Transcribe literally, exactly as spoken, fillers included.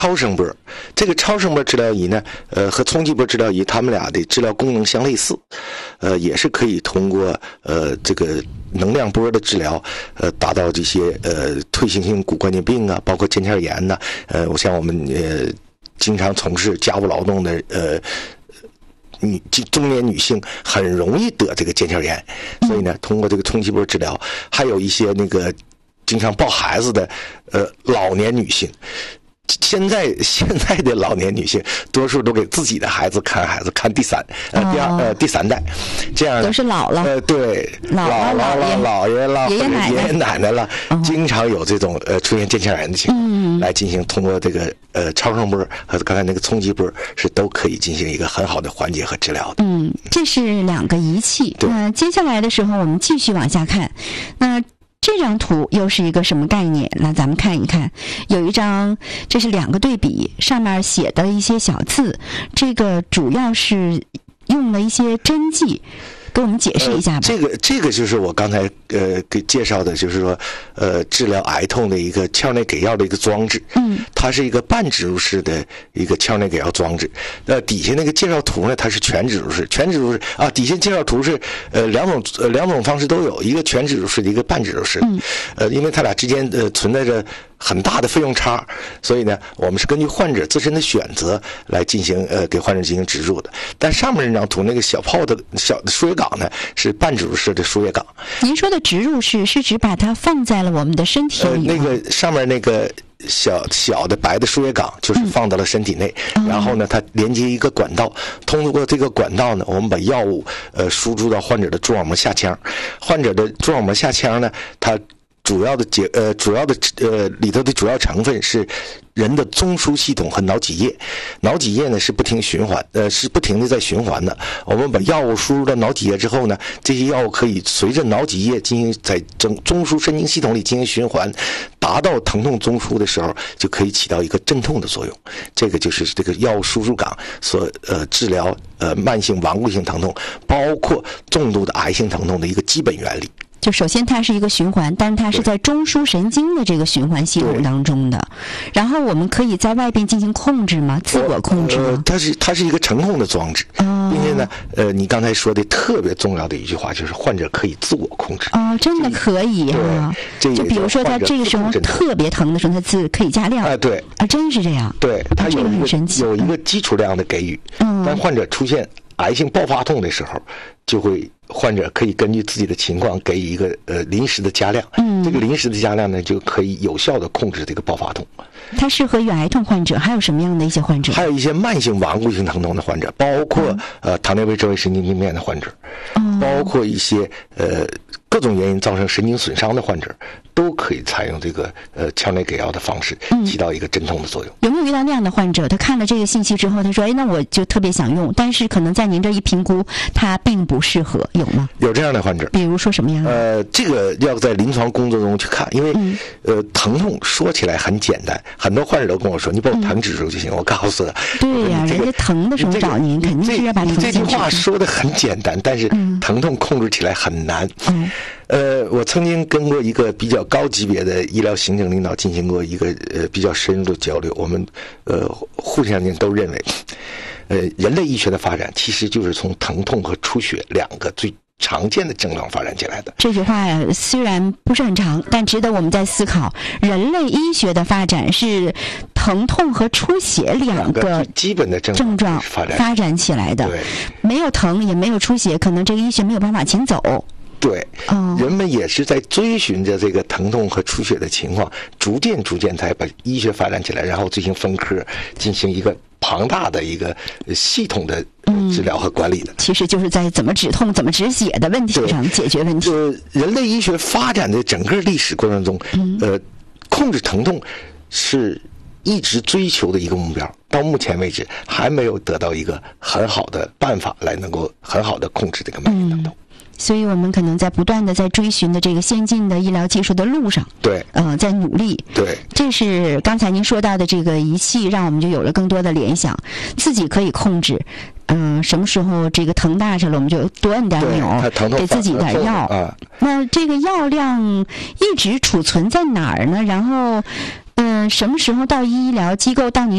超声波，这个超声波治疗仪呢，呃，和冲击波治疗仪，它们俩的治疗功能相类似，呃，也是可以通过呃这个能量波的治疗，呃，达到这些呃退行性骨关节病啊，包括腱鞘炎呐、啊，呃，我像我们呃经常从事家务劳动的呃。女中年女性很容易得这个腱鞘炎，所以呢，通过这个冲击波治疗，还有一些那个经常抱孩子的呃老年女性。现在现在的老年女性，多数都给自己的孩子看孩子，看第三呃第二呃第三代，这样都是老了呃对老姥姥了、姥爷了、 爷爷奶奶、 爷爷奶奶了，经常有这种呃出现腱鞘炎的情况，嗯、来进行通过这个呃超声波和刚才那个冲击波是都可以进行一个很好的缓解和治疗的。 嗯，这是两个仪器。那、呃、接下来的时候，我们继续往下看。那这张图又是一个什么概念？那咱们看一看，有一张，这是两个对比，上面写的一些小字，这个主要是用了一些针剂。给我们解释一下吧。 呃、这个这个就是我刚才呃给介绍的，就是说呃治疗癌痛的一个鞘内给药的一个装置。嗯，它是一个半植入式的一个鞘内给药装置。呃，底下那个介绍图呢，它是全植入式。全植入式啊，底下介绍图是呃两种呃两种方式都有，一个全植入式的，一个半植入式的。嗯，呃，因为它俩之间呃存在着很大的费用差，所以呢，我们是根据患者自身的选择来进行呃给患者进行植入的。但上面那张图那个小泡的小的输液杆呢，是半植入式的输液杆。 您说的植入式是指把它放在了我们的身体里吗？ 呃，那个上面那个小小的白的输液杆就是放到了身体内，嗯、然后呢，它连接一个管道，通过这个管道呢，我们把药物呃输注到患者的蛛网膜下腔。患者的蛛网膜下腔呢，它主要的结呃主要的呃里头的主要成分是人的中枢系统和脑脊液，脑脊液呢是不停循环，呃是不停的在循环的。我们把药物输入到脑脊液之后呢，这些药物可以随着脑脊液进行在中中枢神经系统里进行循环，达到疼痛中枢的时候，就可以起到一个镇痛的作用。这个就是这个药物输入杆所呃治疗呃慢性顽固性疼痛，包括重度的癌性疼痛的一个基本原理。 就首先它是一个循环，但是它是在中枢神经的这个循环系统当中的。然后我们可以在外边进行控制吗？自我控制吗？ 呃、它是它是一个程控的装置，哦、并且呢，呃，你刚才说的特别重要的一句话就是患者可以自我控制。 哦，真的可以啊！就比如说他这个时候特别疼的时候，他自可以加量。 啊、呃，对啊， 真是这样。 对，它有一个、 这个、 有一个基础量的给予。嗯，当患者出现癌性爆发痛的时候，就会患者可以根据自己的情况给予一个呃临时的加量。嗯，这个临时的加量呢，就可以有效的控制这个爆发痛。 它适合于癌痛患者，还有什么样的一些患者？ 还有一些慢性顽固性疼痛的患者，包括、嗯、呃糖尿病周围神经病变的患者，嗯、包括一些呃各种原因造成神经损伤的患者，都可以采用这个呃鞘内给药的方式，起到一个镇痛的作用。 有没有遇到那样的患者？他看了这个信息之后，他说：“哎，那我就特别想用，但是可能在您这一评估，他并不适合，有吗？” 有这样的患者。 比如说什么样的？ 呃，这个要在临床工作中去看，因为、嗯、呃疼痛说起来很简单，很多患者都跟我说：“你把我疼止住就行。嗯”我告诉他：“ 对呀、啊， 这个、 人家疼的时候找您，肯定是要把疼这句话说的很简单，但是疼痛控制起来很难。嗯”呃，我曾经跟过一个比较高级别的医疗行政领导进行过一个呃比较深入的交流，我们呃互相间都认为，呃，人类医学的发展其实就是从疼痛和出血两个最常见的症状发展起来的。 这句话虽然不是很长，但值得我们在思考。人类医学的发展是疼痛和出血两个基本的症状发展起来的。没有疼也没有出血，可能这个医学没有办法前走。 对，人们也是在追寻着这个疼痛和出血的情况，逐渐逐渐才把医学发展起来，然后进行分科，进行一个庞大的一个系统的治疗和管理的。 嗯、其实就是在怎么止痛、怎么止血的问题上解决问题。 呃，人类医学发展的整个历史过程中，嗯、呃，控制疼痛是一直追求的一个目标。到目前为止，还没有得到一个很好的办法来能够很好的控制这个慢性疼痛。嗯， 所以我们可能在不断的在追寻的这个先进的医疗技术的路上， 对， 呃，在努力。 对， 这是刚才您说到的这个仪器，让我们就有了更多的联想，自己可以控制。嗯、呃，什么时候这个疼大去了，我们就多按点钮，给自己点药。 啊， 那这个药量一直储存在哪儿呢？然后，嗯、呃，什么时候到医疗机构到您